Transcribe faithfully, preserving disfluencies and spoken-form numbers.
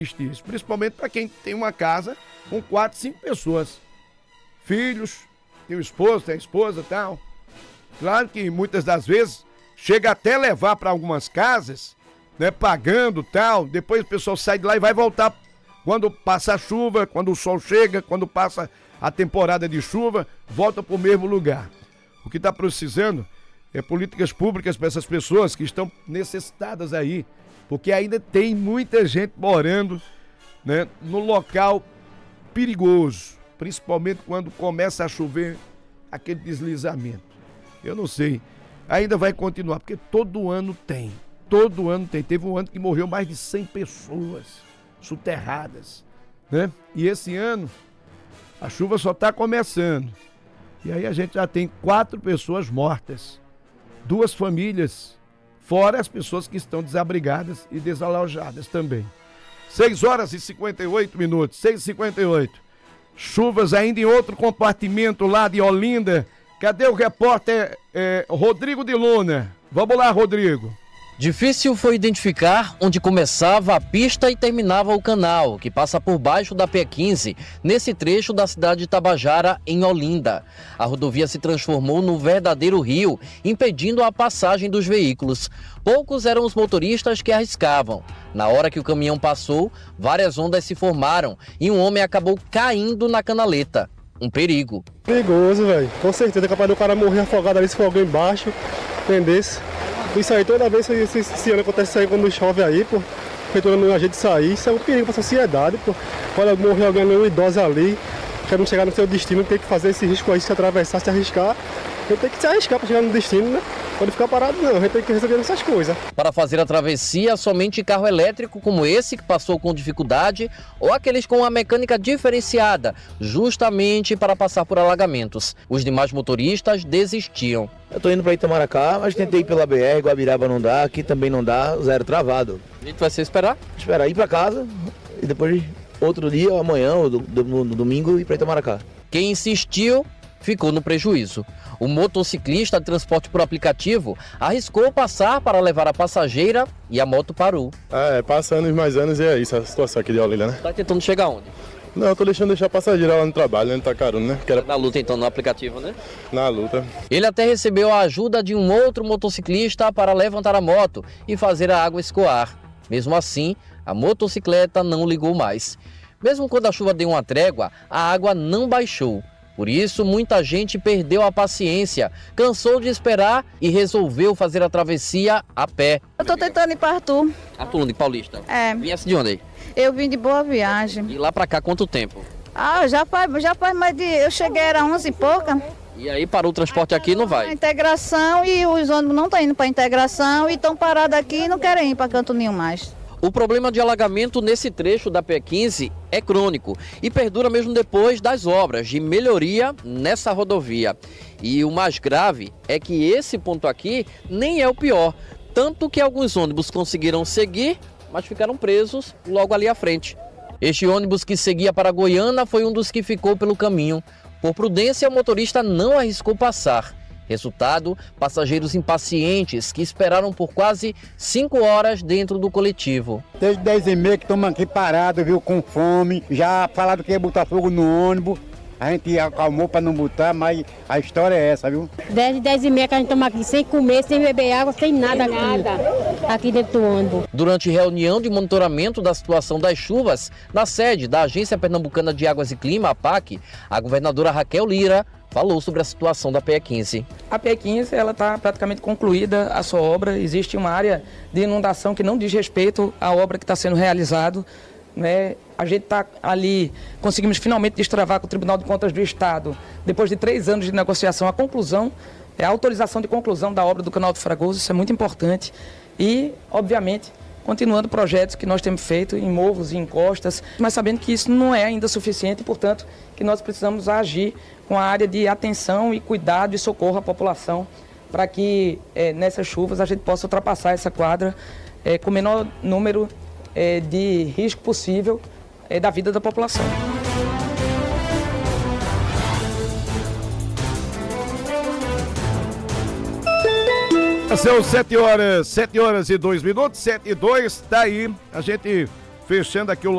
isso, principalmente para quem tem uma casa com quatro, cinco pessoas. Filhos, tem o esposo, tem a esposa e tal. Claro que muitas das vezes chega até levar para algumas casas, né, pagando tal, depois o pessoal sai de lá e vai voltar quando passa a chuva, quando o sol chega, quando passa a temporada de chuva, volta para o mesmo lugar. O que está precisando é políticas públicas para essas pessoas que estão necessitadas aí, porque ainda tem muita gente morando, né, no local perigoso, principalmente quando começa a chover, aquele deslizamento. Eu não sei, ainda vai continuar, porque todo ano tem, todo ano tem. Teve um ano que morreu mais de cem pessoas soterradas, né? E esse ano a chuva só está começando. E aí a gente já tem quatro pessoas mortas, duas famílias, fora as pessoas que estão desabrigadas e desalojadas também. seis horas e cinquenta e oito minutos, seis e cinquenta e oito. Chuvas ainda em outro compartimento lá de Olinda. Cadê o repórter é, Rodrigo de Luna? Vamos lá, Rodrigo. Difícil foi identificar onde começava a pista e terminava o canal, que passa por baixo da P quinze, nesse trecho da cidade de Tabajara, em Olinda. A rodovia se transformou num verdadeiro rio, impedindo a passagem dos veículos. Poucos eram os motoristas que arriscavam. Na hora que o caminhão passou, várias ondas se formaram e um homem acabou caindo na canaleta. Um perigo. Perigoso, velho. Com certeza, é capaz do cara morrer afogado ali se for alguém embaixo, entendesse? Isso aí, toda vez, esse, esse ano acontece isso aí quando chove aí, pô. Feito a gente sair, isso é um perigo para a sociedade, pô. Olha, morrer alguém, um idoso ali, querendo chegar no seu destino, tem que fazer esse risco aí, se atravessar, se arriscar. A gente tem que se arriscar para chegar no destino, né? Pode ficar parado não, a gente tem que resolver essas coisas. Para fazer a travessia, somente carro elétrico como esse, que passou com dificuldade, ou aqueles com a mecânica diferenciada, justamente para passar por alagamentos. Os demais motoristas desistiam. Eu tô indo para Itamaracá, mas tentei ir pela B R, Guabiraba não dá, aqui também não dá, zero travado. A gente vai se esperar? Esperar ir para casa e depois outro dia, amanhã, ou do, do, no domingo, ir para Itamaracá. Quem insistiu ficou no prejuízo. O motociclista de transporte por aplicativo arriscou passar para levar a passageira e a moto parou. É, passa anos mais anos e é isso, a situação aqui de Olinda, né? Tá tentando chegar onde? Não, eu tô deixando deixar a passageira lá no trabalho, né, no Itacaruna, né? Que era... Na luta então, no aplicativo, né? Na luta. Ele até recebeu a ajuda de um outro motociclista para levantar a moto e fazer a água escoar. Mesmo assim, a motocicleta não ligou mais. Mesmo quando a chuva deu uma trégua, a água não baixou. Por isso, muita gente perdeu a paciência, cansou de esperar e resolveu fazer a travessia a pé. Eu tô tentando ir para Arthur. Arthur, de Paulista? É. Viesse de onde aí? Eu vim de Boa Viagem. E lá pra cá, quanto tempo? Ah, já faz, já faz mais de... Eu cheguei, era onze e pouca. E aí parou o transporte aqui e não vai? A integração e os ônibus não estão indo para integração e estão parados aqui e não querem ir para canto nenhum mais. O problema de alagamento nesse trecho da P quinze é crônico e perdura mesmo depois das obras de melhoria nessa rodovia. E o mais grave é que esse ponto aqui nem é o pior, tanto que alguns ônibus conseguiram seguir, mas ficaram presos logo ali à frente. Este ônibus que seguia para Goiânia foi um dos que ficou pelo caminho. Por prudência, o motorista não arriscou passar. Resultado, passageiros impacientes que esperaram por quase cinco horas dentro do coletivo. Desde dez e meia que estamos aqui parados, viu, com fome. Já falaram que ia botar fogo no ônibus. A gente acalmou para não botar, mas a história é essa, viu? Desde dez e meia que a gente estamos aqui sem comer, sem beber água, sem nada, sem nada. Aqui, aqui dentro do ônibus. Durante reunião de monitoramento da situação das chuvas, na sede da Agência Pernambucana de Águas e Clima, a APAC, a governadora Raquel Lira falou sobre a situação da P quinze. A P quinze ela está praticamente concluída a sua obra. Existe uma área de inundação que não diz respeito à obra que está sendo realizada. Né? A gente está ali, conseguimos finalmente destravar com o Tribunal de Contas do Estado, depois de três anos de negociação, a conclusão, é a autorização de conclusão da obra do Canal do Fragoso, isso é muito importante. E, obviamente, continuando projetos que nós temos feito em morros e encostas, mas sabendo que isso não é ainda suficiente e, portanto, que nós precisamos agir com a área de atenção e cuidado e socorro à população para que é, nessas chuvas a gente possa ultrapassar essa quadra é, com o menor número é, de risco possível é, da vida da população. São sete horas, sete horas e dois minutos, sete e dois, tá aí, a gente fechando aqui o